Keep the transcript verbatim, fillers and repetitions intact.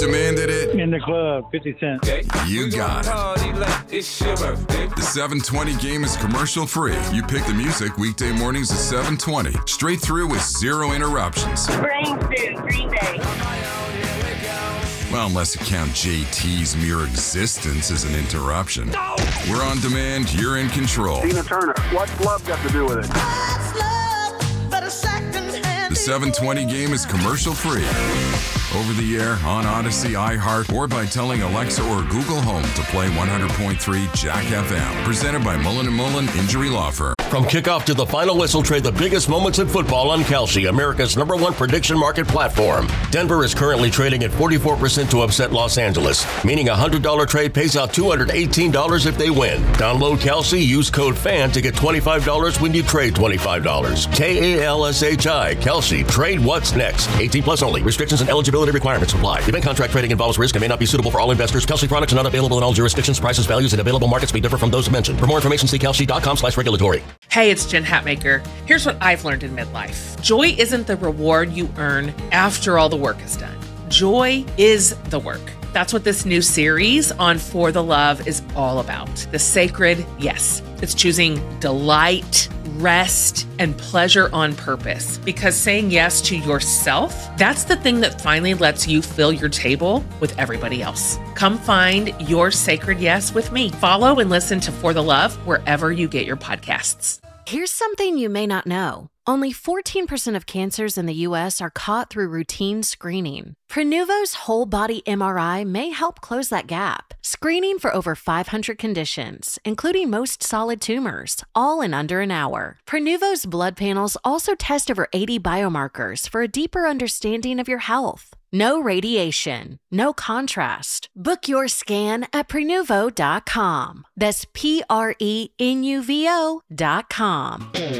demanded it. In the club, fifty cent. You got it. The seven twenty game is commercial free. You pick the music weekday mornings at seven twenty. Straight through with zero interruptions. Brain Stew, Green Day. Well, unless you count J T's mere existence as an interruption. No! We're on demand, you're in control. Tina Turner, what's love got to do with it? The seven twenty game is commercial free. Over the air, on Odyssey, iHeart, or by telling Alexa or Google Home to play one hundred point three Jack F M. Presented by Mullen and Mullen Injury Law Firm. From kickoff to the final whistle, trade the biggest moments in football on Kalshi, America's number one prediction market platform. Denver is currently trading at forty-four percent to upset Los Angeles, meaning a one hundred dollars trade pays out two hundred eighteen dollars if they win. Download Kalshi, use code FAN to get twenty-five dollars when you trade twenty-five dollars. K A L S H I, Kalshi, trade what's next. eighteen plus only. Restrictions and eligibility requirements apply. Event contract trading involves risk and may not be suitable for all investors. Kalshi products are not available in all jurisdictions. Prices, values, and available markets may differ from those mentioned. For more information, see kalshi.com slash regulatory. Hey, it's Jen Hatmaker. Here's what I've learned in midlife. Joy isn't the reward you earn after all the work is done. Joy is the work. That's what this new series on For the Love is all about. The sacred yes. It's choosing delight, rest, and pleasure on purpose. Because saying yes to yourself, that's the thing that finally lets you fill your table with everybody else. Come find your sacred yes with me. Follow and listen to For the Love wherever you get your podcasts. Here's something you may not know. Only fourteen percent of cancers in the U S are caught through routine screening. Prenuvo's whole body M R I may help close that gap. Screening for over five hundred conditions, including most solid tumors, all in under an hour. Prenuvo's blood panels also test over eighty biomarkers for a deeper understanding of your health. No radiation, no contrast. Book your scan at Prenuvo dot com. That's P R E N U V O dot com.